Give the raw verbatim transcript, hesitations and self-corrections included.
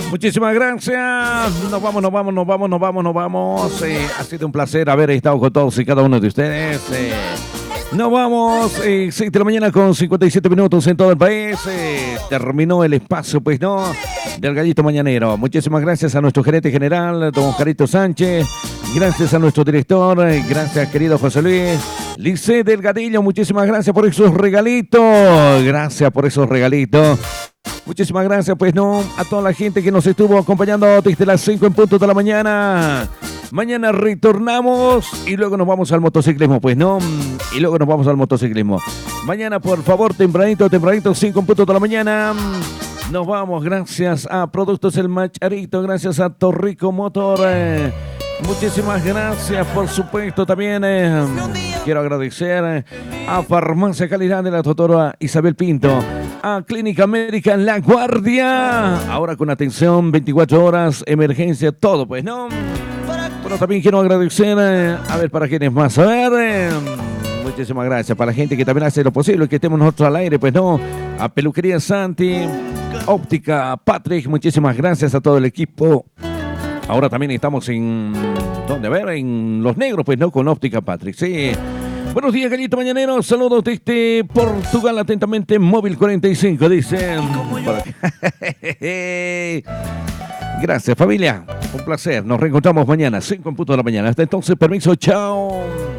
Muchísimas gracias. Nos vamos, nos vamos, nos vamos, nos vamos, nos vamos. Eh, ha sido un placer haber estado con todos y cada uno de ustedes. Eh, nos vamos. Eh, seis de la mañana con cincuenta y siete minutos en todo el país. Eh, terminó el espacio, pues no, del Gallito Mañanero. Muchísimas gracias a nuestro gerente general, don Oscarito Sánchez. Gracias a nuestro director. Eh, gracias, querido José Luis. Lice Delgadillo, muchísimas gracias por esos regalitos. Gracias por esos regalitos. Muchísimas gracias, pues no, a toda la gente que nos estuvo acompañando desde las cinco en punto de la mañana. Mañana retornamos y luego nos vamos al motociclismo, pues no, y luego nos vamos al motociclismo. Mañana, por favor, tempranito, tempranito, cinco en punto de la mañana. Nos vamos, gracias a Productos El Macharito, gracias a Torrico Motor. Eh, muchísimas gracias, por supuesto, también eh, quiero agradecer eh, a Farmacia Calidad de la doctora Isabel Pinto. A Clínica Médica La Guardia, ahora con atención veinticuatro horas, emergencia, todo, pues, ¿no? Bueno, también quiero agradecer, eh, a ver, para quienes más, a ver, eh, muchísimas gracias para la gente que también hace lo posible, que estemos nosotros al aire, pues, ¿no? A Peluquería Santi, Óptica Patrick, muchísimas gracias a todo el equipo. Ahora también estamos en, ¿dónde? A ver, en Los Negros, pues, ¿no? Con Óptica Patrick, sí. Buenos días, Gallito Mañanero. Saludos desde Portugal, atentamente, Móvil cuarenta y cinco, dicen. Gracias, familia. Un placer. Nos reencontramos mañana, cinco en punto de la mañana. Hasta entonces, permiso, chao.